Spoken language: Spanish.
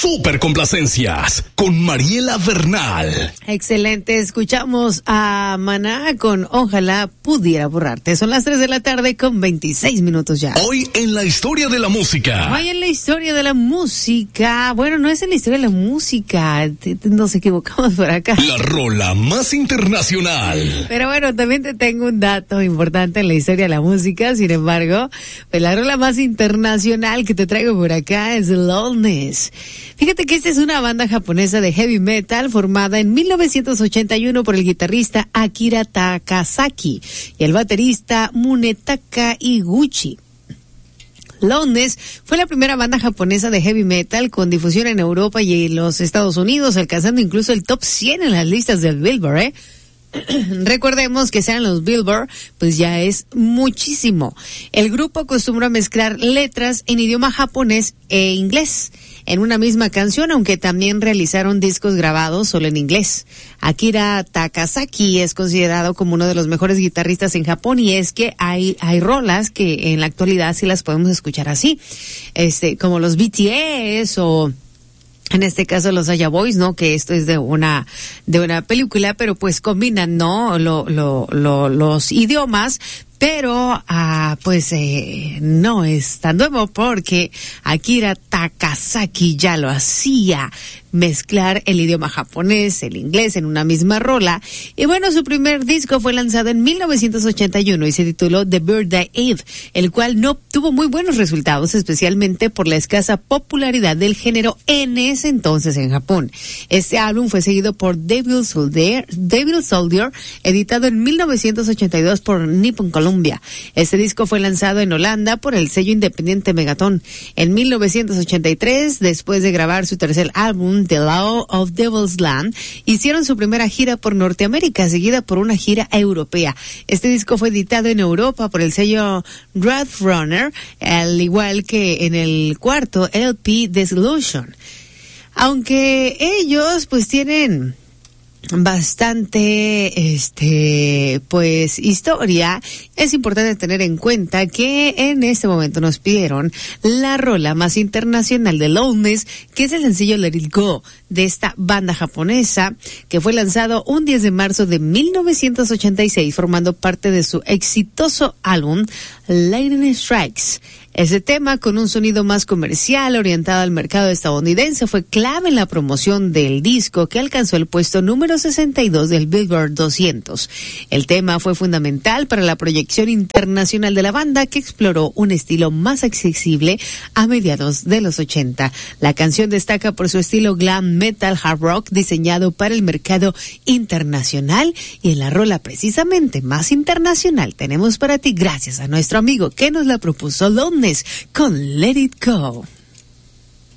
Super Complacencias con Mariela Bernal. Excelente, escuchamos a Maná con Ojalá Pudiera Borrarte. Son las 3 de la tarde con 26 minutos ya. Hoy en la historia de la música. Hoy en la historia de la música. Bueno, no es en la historia de la música, nos equivocamos por acá. La rola más internacional. Pero bueno, también te tengo un dato importante en la historia de la música. Sin embargo, pues la rola más internacional que te traigo por acá es Loudness. Fíjate que esta es una banda japonesa de heavy metal formada en 1981 por el guitarrista Akira Takasaki y el baterista Munetaka Iguchi. Loudness fue la primera banda japonesa de heavy metal con difusión en Europa y en los Estados Unidos, alcanzando incluso el top 100 en las listas del Billboard, Recordemos que sean los Billboard, pues ya es muchísimo. El grupo acostumbra mezclar letras en idioma japonés e inglés en una misma canción, aunque también realizaron discos grabados solo en inglés. Akira Takasaki es considerado como uno de los mejores guitarristas en Japón, y es que hay rolas que en la actualidad sí las podemos escuchar así, como los BTS o en este caso los Aya Boys, ¿no? Que esto es de una película, pero pues combinan, ¿no? Los idiomas. Pero, no es tan nuevo porque Akira Takasaki ya lo hacía, mezclar el idioma japonés, el inglés en una misma rola. Y bueno, su primer disco fue lanzado en 1981 y se tituló The Birthday Eve, el cual no tuvo muy buenos resultados, especialmente por la escasa popularidad del género en ese entonces en Japón. Este álbum fue seguido por Devil Soldier, editado en 1982 por Nippon Columbia. Este disco fue lanzado en Holanda por el sello independiente Megaton. En 1983, después de grabar su tercer álbum, The Law of Devil's Land, hicieron su primera gira por Norteamérica, seguida por una gira europea. Este disco fue editado en Europa por el sello Roadrunner, al igual que en el cuarto LP Disillusion. Aunque ellos pues tienen bastante historia, es importante tener en cuenta que en este momento nos pidieron la rola más internacional de Loudness, que es el sencillo Let It Go de esta banda japonesa, que fue lanzado un 10 de marzo de 1986, formando parte de su exitoso álbum Lightning Strikes. Ese tema, con un sonido más comercial orientado al mercado estadounidense, fue clave en la promoción del disco, que alcanzó el puesto número 62 del Billboard 200. El tema fue fundamental para la proyección internacional de la banda, que exploró un estilo más accesible a mediados de los 80. La canción destaca por su estilo glam metal hard rock diseñado para el mercado internacional, y en la rola precisamente más internacional tenemos para ti, gracias a nuestro amigo que nos la propuso, Loudness con Let It Go.